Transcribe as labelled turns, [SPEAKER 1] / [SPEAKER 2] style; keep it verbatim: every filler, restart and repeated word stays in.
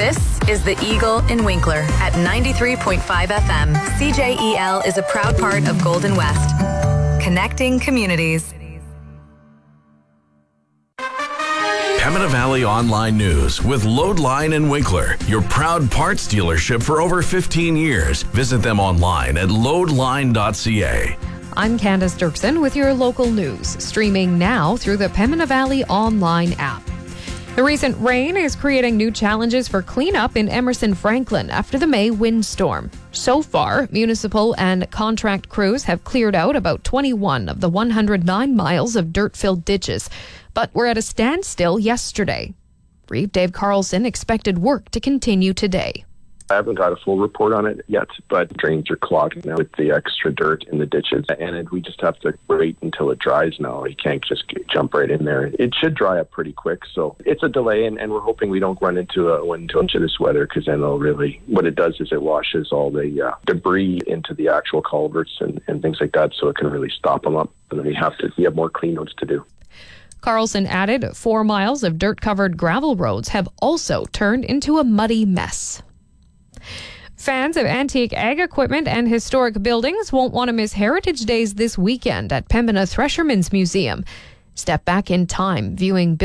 [SPEAKER 1] This is The Eagle in Winkler at ninety-three point five F M. C J E L is a proud part of Golden West. Connecting communities.
[SPEAKER 2] Pembina Valley Online News with Loadline in Winkler, your proud parts dealership for over fifteen years. Visit them online at loadline dot c a.
[SPEAKER 3] I'm Candace Dirksen with your local news, streaming now through the Pembina Valley Online app. The recent rain is creating new challenges for cleanup in Emerson Franklin after the May windstorm. So far, municipal and contract crews have cleared out about twenty-one of the one hundred nine miles of dirt-filled ditches, but were at a standstill yesterday. Reeve Dave Carlson expected work to continue today.
[SPEAKER 4] I haven't got a full report on it yet, but drains are clogged now with the extra dirt in the ditches, and it, we just have to wait until it dries now. You can't just get, jump right in there. It should dry up pretty quick, so it's a delay, and, and we're hoping we don't run into a, into this weather, because then it'll really, what it does is it washes all the uh, debris into the actual culverts and, and things like that, so it can really stop them up, and then we have to we have more cleanouts to do.
[SPEAKER 3] Carlson added four miles of dirt-covered gravel roads have also turned into a muddy mess. Fans of antique ag equipment and historic buildings won't want to miss Heritage Days this weekend at Pembina Threshermen's Museum. Step back in time, viewing